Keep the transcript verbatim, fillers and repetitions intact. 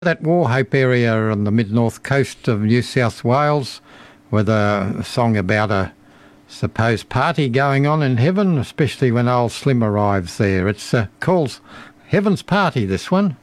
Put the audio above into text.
That Wauchope area on the mid-north coast of New South Wales with a song about a supposed party going on in heaven, especially when old Slim arrives there. It's uh, called Heaven's Party, this one.